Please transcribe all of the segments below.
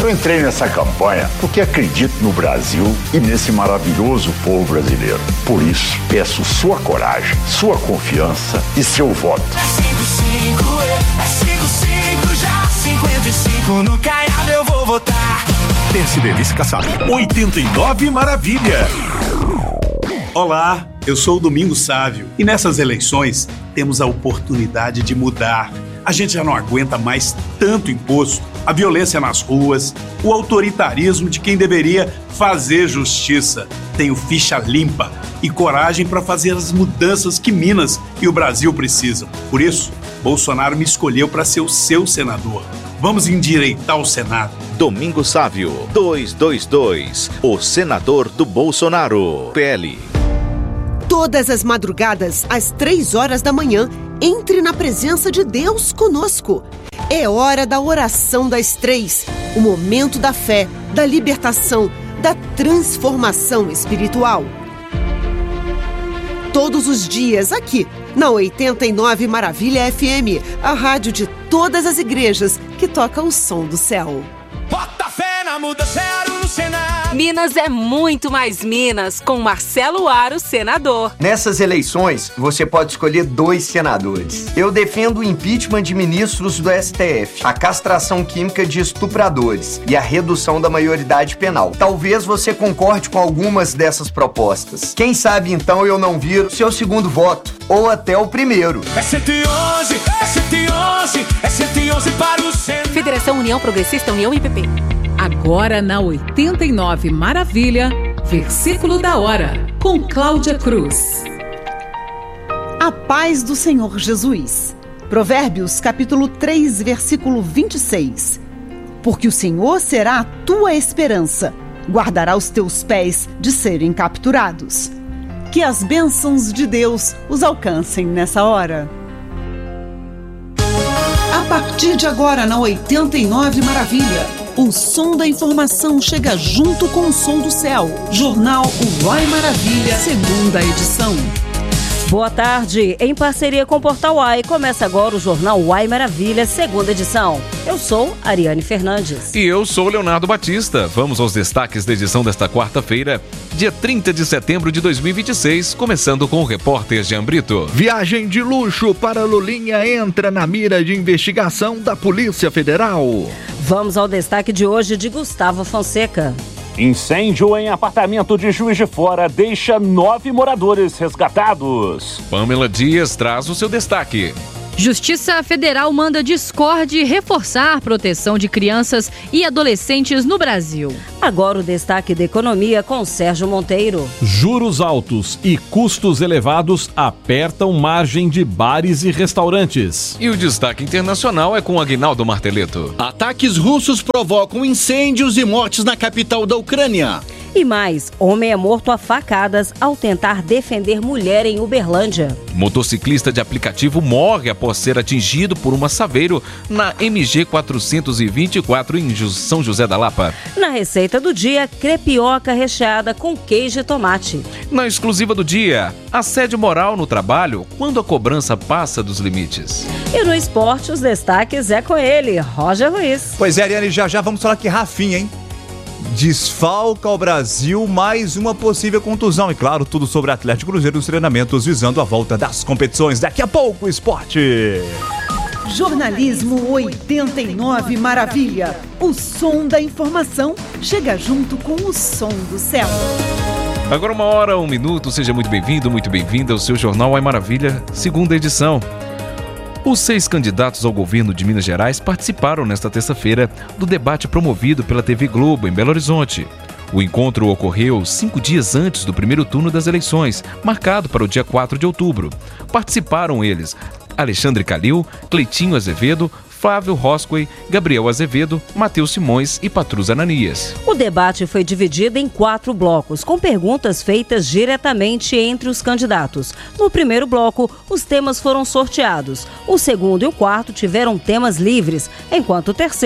Eu entrei nessa campanha porque acredito no Brasil e nesse maravilhoso povo brasileiro. Por isso, peço sua coragem, sua confiança e seu voto. É 55 já, 55 no Caiado eu vou votar. PSDB Kassab. 89 Maravilha. Olá, eu sou o Domingos Sávio e nessas eleições temos a oportunidade de mudar. A gente já não aguenta mais tanto imposto, a violência nas ruas, o autoritarismo de quem deveria fazer justiça. Tenho ficha limpa e coragem para fazer as mudanças que Minas e o Brasil precisam. Por isso, Bolsonaro me escolheu para ser o seu senador. Vamos endireitar o Senado. Domingos Sávio, 222, o senador do Bolsonaro, PL. Todas as madrugadas, às 3 horas da manhã, entre na presença de Deus conosco. É hora da oração das 3, o momento da fé, da libertação, da transformação espiritual. Todos os dias aqui, na 89 Maravilha FM, a rádio de todas as igrejas que toca o som do céu. Bota fé na mudança, no Senado. Minas é muito mais Minas, com Marcelo Aro, senador. Nessas eleições, você pode escolher 2 senadores. Eu defendo o impeachment de ministros do STF, a castração química de estupradores e a redução da maioridade penal. Talvez você concorde com algumas dessas propostas. Quem sabe então eu não viro seu segundo voto, ou até o primeiro. É 111, é 111, é 111 para o Senado. Federação União Progressista, União IPP. Agora na 89 Maravilha, versículo da hora, com Cláudia Cruz. A paz do Senhor Jesus. Provérbios capítulo 3, versículo 26. Porque o Senhor será a tua esperança, guardará os teus pés de serem capturados. Que as bênçãos de Deus os alcancem nessa hora. A partir de agora na 89 Maravilha, o som da informação chega junto com o som do céu. Jornal Uai Maravilha, segunda edição. Boa tarde. Em parceria com o Portal Uai, começa agora o Jornal Uai Maravilha, segunda edição. Eu sou Ariane Fernandes. E eu sou Leonardo Batista. Vamos aos destaques da edição desta quarta-feira, dia 30 de setembro de 2026, começando com o repórter Jean Brito. Viagem de luxo para Lulinha entra na mira de investigação da Polícia Federal. Vamos ao destaque de hoje de Gustavo Fonseca. Incêndio em apartamento de Juiz de Fora deixa 9 moradores resgatados. Pamela Dias traz o seu destaque. Justiça Federal manda Discord reforçar proteção de crianças e adolescentes no Brasil. Agora o destaque da economia com Sérgio Monteiro. Juros altos e custos elevados apertam margem de bares e restaurantes. E o destaque internacional é com Aguinaldo Marteleto. Ataques russos provocam incêndios e mortes na capital da Ucrânia. E mais, homem é morto a facadas ao tentar defender mulher em Uberlândia. Motociclista de aplicativo morre após ser atingido por um assaveiro na MG 424 em São José da Lapa. Na receita do dia, crepioca recheada com queijo e tomate. Na exclusiva do dia, assédio moral no trabalho quando a cobrança passa dos limites. E no esporte, os destaques é com ele, Roger Ruiz. Pois é, Ariane, já vamos falar que Rafinha, hein? Desfalca ao Brasil mais uma possível contusão. E claro, tudo sobre Atlético Cruzeiro nos treinamentos visando a volta das competições. Daqui a pouco, esporte. Jornalismo 89 Maravilha. O som da informação chega junto com o som do céu. Agora 1h, 1 minuto. Seja muito bem-vindo, muito bem-vinda ao seu Jornal Uai Maravilha, segunda edição. Os 6 candidatos ao governo de Minas Gerais participaram nesta terça-feira do debate promovido pela TV Globo em Belo Horizonte. O encontro ocorreu 5 dias antes do primeiro turno das eleições, marcado para o dia 4 de outubro. Participaram eles Alexandre Calil, Cleitinho Azevedo, Flávio Roscoe, Gabriel Azevedo, Matheus Simões e Patrus Ananias. O debate foi dividido em 4 blocos, com perguntas feitas diretamente entre os candidatos. No primeiro bloco, os temas foram sorteados. O segundo e o quarto tiveram temas livres, enquanto o terceiro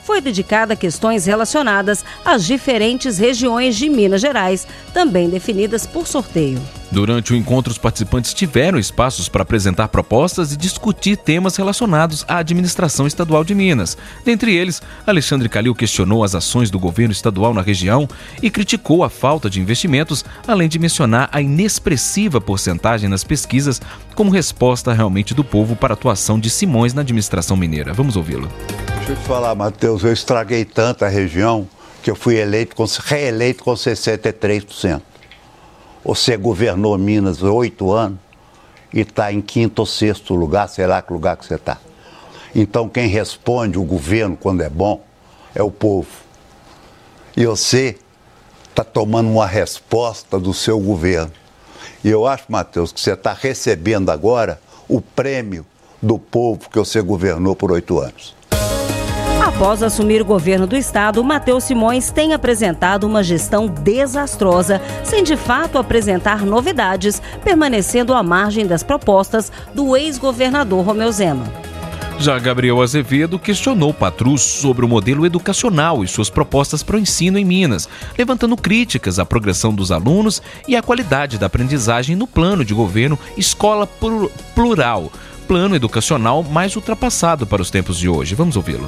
foi dedicada a questões relacionadas às diferentes regiões de Minas Gerais, também definidas por sorteio. Durante o encontro, os participantes tiveram espaços para apresentar propostas e discutir temas relacionados à administração estadual de Minas. Dentre eles, Alexandre Calil questionou as ações do governo estadual na região e criticou a falta de investimentos, além de mencionar a inexpressiva porcentagem nas pesquisas como resposta realmente do povo para a atuação de Simões na administração mineira. Vamos ouvi-lo. Deixa eu te falar, Matheus, eu estraguei tanto a região que eu fui reeleito com 63%. Você governou Minas 8 anos e está em 5º ou 6º lugar, sei lá que lugar que você está. Então quem responde o governo quando é bom é o povo. E você está tomando uma resposta do seu governo. E eu acho, Matheus, que você está recebendo agora o prêmio do povo que você governou por 8 anos. Após assumir o governo do estado, Matheus Simões tem apresentado uma gestão desastrosa, sem de fato apresentar novidades, permanecendo à margem das propostas do ex-governador Romeu Zema. Já Gabriel Azevedo questionou Patrus sobre o modelo educacional e suas propostas para o ensino em Minas, levantando críticas à progressão dos alunos e à qualidade da aprendizagem no plano de governo Escola Plural, plano educacional mais ultrapassado para os tempos de hoje. Vamos ouvi-lo.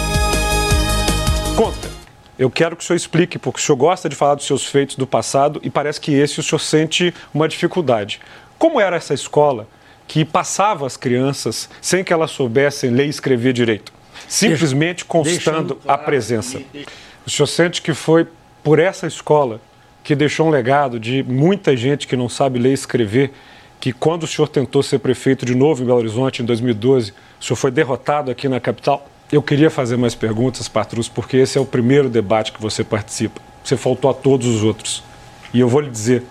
Conta, eu quero que o senhor explique, porque o senhor gosta de falar dos seus feitos do passado e parece que esse o senhor sente uma dificuldade. Como era essa escola que passava as crianças sem que elas soubessem ler e escrever direito? Simplesmente constando a presença. O senhor sente que foi por essa escola que deixou um legado de muita gente que não sabe ler e escrever, que quando o senhor tentou ser prefeito de novo em Belo Horizonte, em 2012, o senhor foi derrotado aqui na capital? Eu queria fazer mais perguntas, Patrus, porque esse é o primeiro debate que você participa. Você faltou a todos os outros. E eu vou lhe dizer,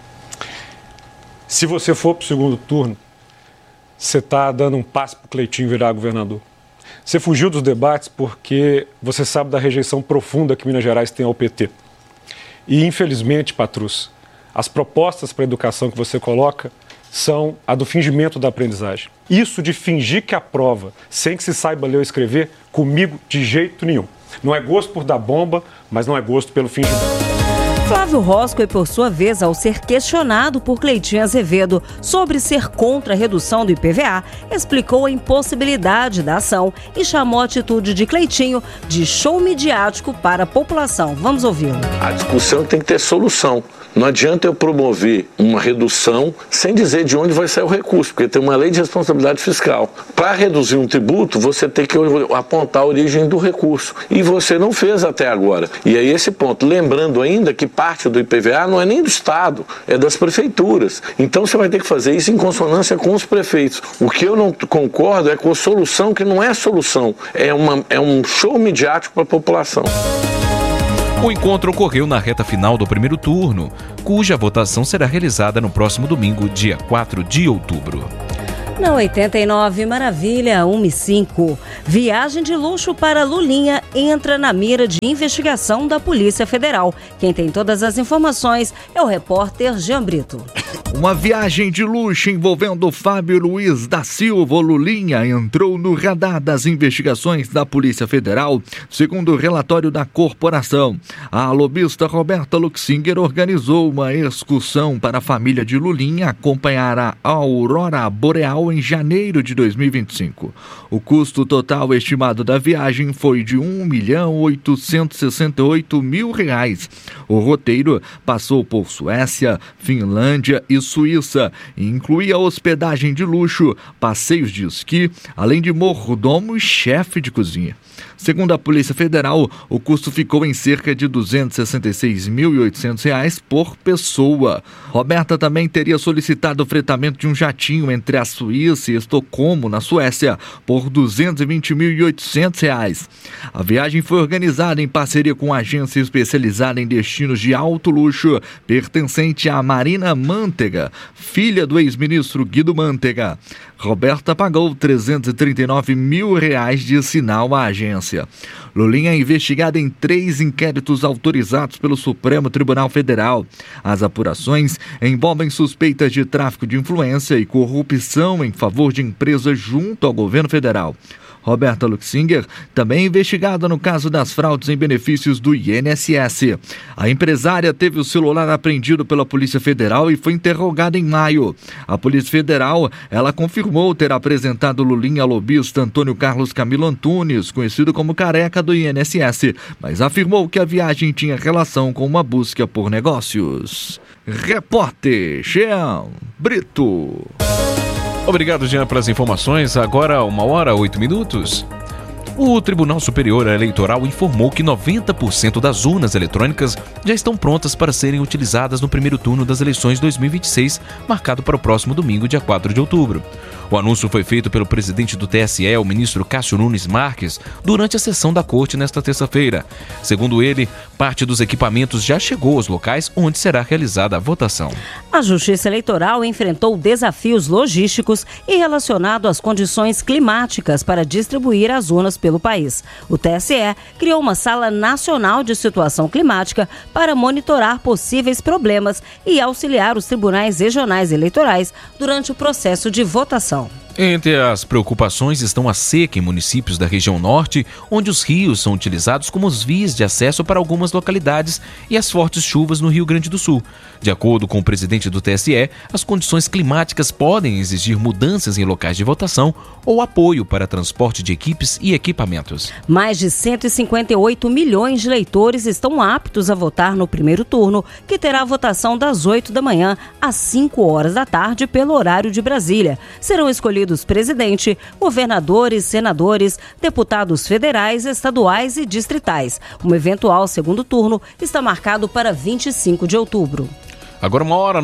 se você for para o segundo turno, você está dando um passo para o Cleitinho virar governador. Você fugiu dos debates porque você sabe da rejeição profunda que Minas Gerais tem ao PT. E, infelizmente, Patrus, as propostas para a educação que você coloca são a do fingimento da aprendizagem. Isso de fingir que aprova sem que se saiba ler ou escrever, comigo de jeito nenhum. Não é gosto por dar bomba, mas não é gosto pelo fingimento. Flávio Roscoe, por sua vez, ao ser questionado por Cleitinho Azevedo sobre ser contra a redução do IPVA, explicou a impossibilidade da ação e chamou a atitude de Cleitinho de show midiático para a população. Vamos ouvi-lo. A discussão tem que ter solução. Não adianta eu promover uma redução sem dizer de onde vai sair o recurso, porque tem uma lei de responsabilidade fiscal. Para reduzir um tributo, você tem que apontar a origem do recurso. E você não fez até agora. E aí esse ponto. Lembrando ainda que parte do IPVA não é nem do Estado, é das prefeituras. Então você vai ter que fazer isso em consonância com os prefeitos. O que eu não concordo é com a solução que não é solução. É um show midiático para a população. O encontro ocorreu na reta final do primeiro turno, cuja votação será realizada no próximo domingo, dia 4 de outubro. Na 89 Maravilha 1:05, viagem de luxo para Lulinha entra na mira de investigação da Polícia Federal. Quem tem todas as informações é o repórter Jean Brito. Uma viagem de luxo envolvendo Fábio Luiz da Silva Lulinha entrou no radar das investigações da Polícia Federal, segundo o relatório da corporação. A lobista Roberta Luxinger organizou uma excursão para a família de Lulinha acompanhar a aurora boreal em janeiro de 2025. O custo total estimado da viagem foi de R$1.868.000. O roteiro passou por Suécia, Finlândia e Suíça e incluía hospedagem de luxo, passeios de esqui, além de mordomo e chefe de cozinha. Segundo a Polícia Federal, o custo ficou em cerca de R$266.800 por pessoa. Roberta também teria solicitado o fretamento de um jatinho entre a Suíça e Estocolmo, na Suécia, por R$220.800. A viagem foi organizada em parceria com uma agência especializada em destinos de alto luxo, pertencente à Marina Mantega, filha do ex-ministro Guido Mantega. Roberta pagou R$339.000 de sinal à agência. Lulinha é investigada em 3 inquéritos autorizados pelo Supremo Tribunal Federal. As apurações envolvem suspeitas de tráfico de influência e corrupção em favor de empresas junto ao governo federal. Roberta Luxinger, também investigada no caso das fraudes em benefícios do INSS. A empresária teve o celular apreendido pela Polícia Federal e foi interrogada em maio. A Polícia Federal, ela confirmou ter apresentado Lulinha ao lobista Antônio Carlos Camilo Antunes, conhecido como Careca do INSS, mas afirmou que a viagem tinha relação com uma busca por negócios. Repórter Jean Brito. Obrigado, Jean, pelas informações. Agora, 1h08. O Tribunal Superior Eleitoral informou que 90% das urnas eletrônicas já estão prontas para serem utilizadas no primeiro turno das eleições 2026, marcado para o próximo domingo, dia 4 de outubro. O anúncio foi feito pelo presidente do TSE, o ministro Cássio Nunes Marques, durante a sessão da corte nesta terça-feira. Segundo ele, parte dos equipamentos já chegou aos locais onde será realizada a votação. A Justiça Eleitoral enfrentou desafios logísticos e relacionados às condições climáticas para distribuir as urnas pelo país. O TSE criou uma sala nacional de situação climática para monitorar possíveis problemas e auxiliar os tribunais regionais eleitorais durante o processo de votação. Entre as preocupações estão a seca em municípios da região norte, onde os rios são utilizados como as vias de acesso para algumas localidades, e as fortes chuvas no Rio Grande do Sul. De acordo com o presidente do TSE, as condições climáticas podem exigir mudanças em locais de votação ou apoio para transporte de equipes e equipamentos. Mais de 158 milhões de eleitores estão aptos a votar no primeiro turno, que terá votação das 8 da manhã às 5 horas da tarde pelo horário de Brasília. Serão escolhidos presidente, governadores, senadores, deputados federais, estaduais e distritais. Um eventual segundo turno está marcado para 25 de outubro. Agora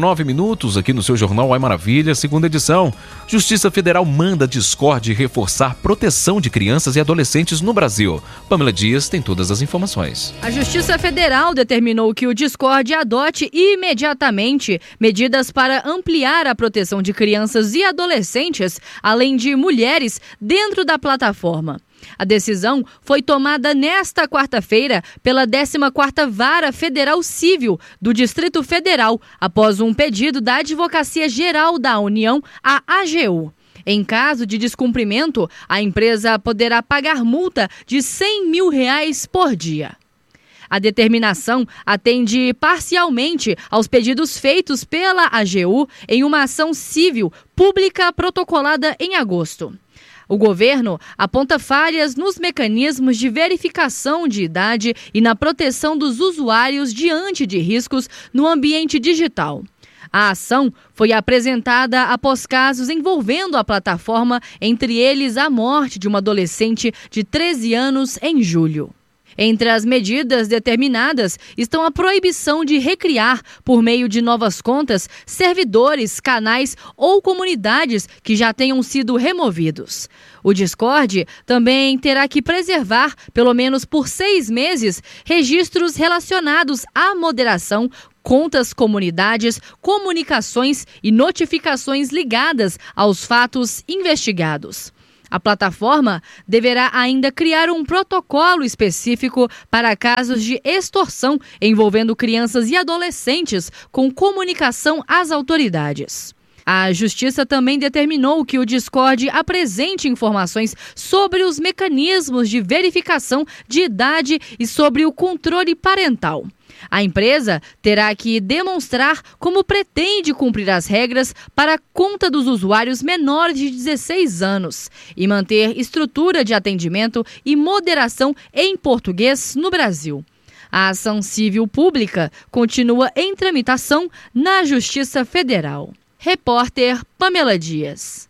1h09 aqui no seu Jornal Ai Maravilha, segunda edição. Justiça Federal manda Discord reforçar proteção de crianças e adolescentes no Brasil. Pamela Dias tem todas as informações. A Justiça Federal determinou que o Discord adote imediatamente medidas para ampliar a proteção de crianças e adolescentes, além de mulheres, dentro da plataforma. A decisão foi tomada nesta quarta-feira pela 14ª Vara Federal Civil do Distrito Federal, após um pedido da Advocacia Geral da União, a AGU. Em caso de descumprimento, a empresa poderá pagar multa de R$100 mil por dia. A determinação atende parcialmente aos pedidos feitos pela AGU em uma ação civil pública protocolada em agosto. O governo aponta falhas nos mecanismos de verificação de idade e na proteção dos usuários diante de riscos no ambiente digital. A ação foi apresentada após casos envolvendo a plataforma, entre eles a morte de uma adolescente de 13 anos em julho. Entre as medidas determinadas estão a proibição de recriar, por meio de novas contas, servidores, canais ou comunidades que já tenham sido removidos. O Discord também terá que preservar, pelo menos por 6 meses, registros relacionados à moderação, contas, comunidades, comunicações e notificações ligadas aos fatos investigados. A plataforma deverá ainda criar um protocolo específico para casos de extorsão envolvendo crianças e adolescentes com comunicação às autoridades. A Justiça também determinou que o Discord apresente informações sobre os mecanismos de verificação de idade e sobre o controle parental. A empresa terá que demonstrar como pretende cumprir as regras para a conta dos usuários menores de 16 anos e manter estrutura de atendimento e moderação em português no Brasil. A ação civil pública continua em tramitação na Justiça Federal. Repórter Pamela Dias.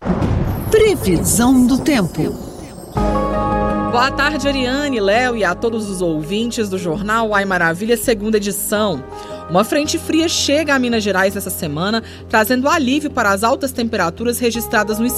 Previsão do tempo. Boa tarde, Ariane, Léo e a todos os ouvintes do Jornal Ai Maravilha, segunda edição. Uma frente fria chega a Minas Gerais essa semana, trazendo alívio para as altas temperaturas registradas no